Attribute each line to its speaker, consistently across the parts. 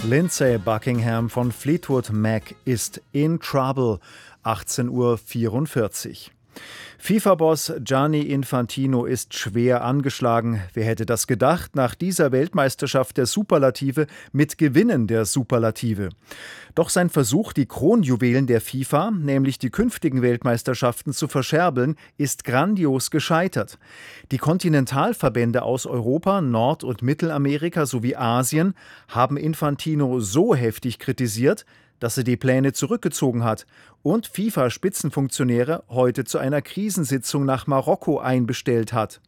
Speaker 1: Lindsay Buckingham von Fleetwood Mac ist in Trouble. 18:44 Uhr. FIFA-Boss Gianni Infantino ist schwer angeschlagen. Wer hätte das gedacht, nach dieser Weltmeisterschaft der Superlative mit Gewinnen der Superlative. Doch sein Versuch, die Kronjuwelen der FIFA, nämlich die künftigen Weltmeisterschaften, zu verscherbeln, ist grandios gescheitert. Die Kontinentalverbände aus Europa, Nord- und Mittelamerika sowie Asien haben Infantino so heftig kritisiert, dass er die Pläne zurückgezogen hat und FIFA-Spitzenfunktionäre heute zu einer Krisensitzung nach Marokko einbestellt hat.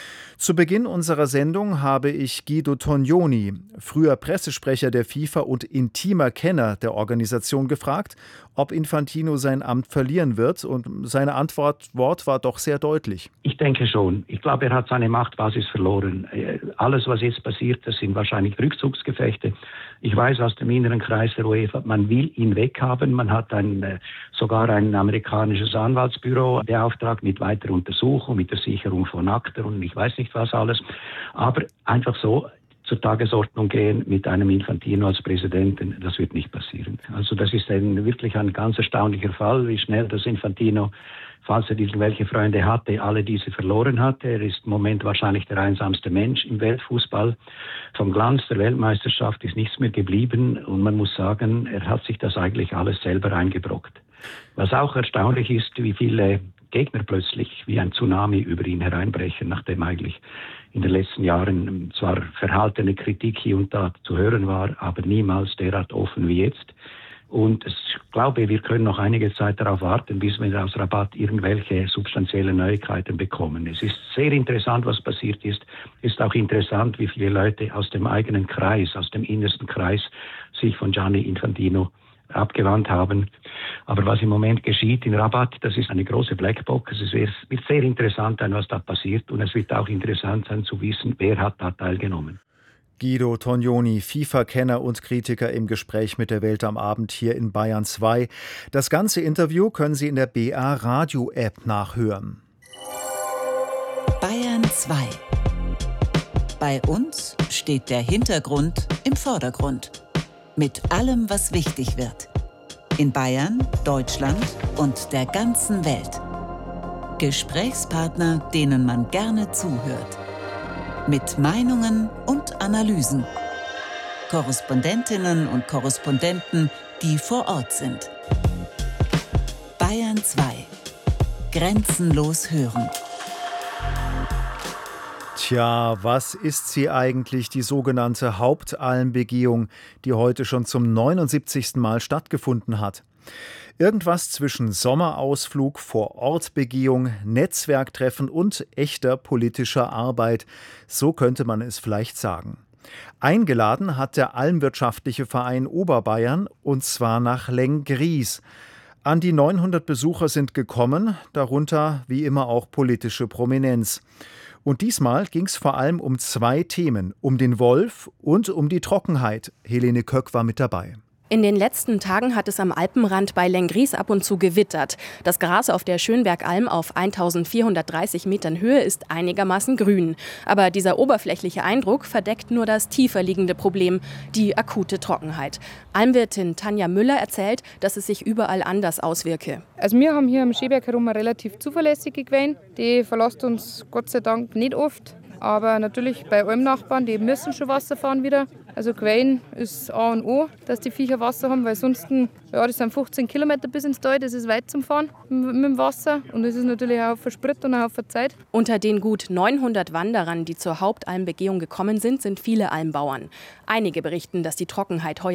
Speaker 1: Zu Beginn unserer Sendung habe ich Guido Tognoni, früher Pressesprecher der FIFA und intimer Kenner der Organisation, gefragt, ob Infantino sein Amt verlieren wird. Und seine Antwort war doch sehr deutlich.
Speaker 2: Ich denke schon. Ich glaube, er hat seine Machtbasis verloren. Alles, was jetzt passiert, das sind wahrscheinlich Rückzugsgefechte. Ich weiß aus dem inneren Kreis der UEFA, man will ihn weghaben. Man hat sogar ein amerikanisches Anwaltsbüro beauftragt mit weiterer Untersuchung, mit der Sicherung von Akten und ich weiß nicht was alles. Aber einfach so zur Tagesordnung gehen mit einem Infantino als Präsidenten, das wird nicht passieren. Also das ist wirklich ein ganz erstaunlicher Fall, wie schnell das Infantino, falls er irgendwelche Freunde hatte, alle diese verloren hatte. Er ist im Moment wahrscheinlich der einsamste Mensch im Weltfußball. Vom Glanz der Weltmeisterschaft ist nichts mehr geblieben und man muss sagen, er hat sich das eigentlich alles selber eingebrockt. Was auch erstaunlich ist, wie viele Gegner plötzlich wie ein Tsunami über ihn hereinbrechen, nachdem eigentlich in den letzten Jahren zwar verhaltene Kritik hier und da zu hören war, aber niemals derart offen wie jetzt. Und ich glaube, wir können noch einige Zeit darauf warten, bis wir aus Rabat irgendwelche substanzielle Neuigkeiten bekommen. Es ist sehr interessant, was passiert ist. Es ist auch interessant, wie viele Leute aus dem eigenen Kreis, aus dem innersten Kreis, sich von Gianni Infantino abgewandt haben. Aber was im Moment geschieht in Rabat, das ist eine große Blackbox. Es wird sehr interessant sein, was da passiert. Und es wird auch interessant sein zu wissen, wer hat da teilgenommen.
Speaker 1: Guido Tognoni, FIFA-Kenner und Kritiker im Gespräch mit der Welt am Abend hier in Bayern 2. Das ganze Interview können Sie in der BA Radio App nachhören.
Speaker 3: Bayern 2. Bei uns steht der Hintergrund im Vordergrund. Mit allem, was wichtig wird. In Bayern, Deutschland und der ganzen Welt. Gesprächspartner, denen man gerne zuhört. Mit Meinungen und Analysen. Korrespondentinnen und Korrespondenten, die vor Ort sind. Bayern 2. Grenzenlos hören.
Speaker 1: Tja, was ist sie eigentlich, die sogenannte Hauptalmbegehung, die heute schon zum 79. Mal stattgefunden hat? Irgendwas zwischen Sommerausflug, Vor-Ort-Begehung, Netzwerktreffen und echter politischer Arbeit. So könnte man es vielleicht sagen. Eingeladen hat der Almwirtschaftliche Verein Oberbayern, und zwar nach Lenggries. An die 900 Besucher sind gekommen, darunter wie immer auch politische Prominenz. Und diesmal ging es vor allem um zwei Themen, um den Wolf und um die Trockenheit. Helene Köck war mit dabei.
Speaker 4: In den letzten Tagen hat es am Alpenrand bei Lenggries ab und zu gewittert. Das Gras auf der Schönbergalm auf 1430 Metern Höhe ist einigermaßen grün. Aber dieser oberflächliche Eindruck verdeckt nur das tiefer liegende Problem, die akute Trockenheit. Almwirtin Tanja Müller erzählt, dass es sich überall anders auswirke.
Speaker 5: Also wir haben hier am Schönberg herum eine relativ zuverlässige Quelle. Die verlässt uns Gott sei Dank nicht oft. Aber natürlich bei Almnachbarn, die müssen schon Wasser fahren wieder. Also Quellen ist A und O, dass die Viecher Wasser haben, weil sonst, das sind 15 Kilometer bis ins Tal, das ist weit zum Fahren mit dem Wasser. Und das ist natürlich auch für Sprit und auch für Zeit.
Speaker 4: Unter den gut 900 Wanderern, die zur Hauptalmbegehung gekommen sind viele Almbauern. Einige berichten, dass die Trockenheit heuer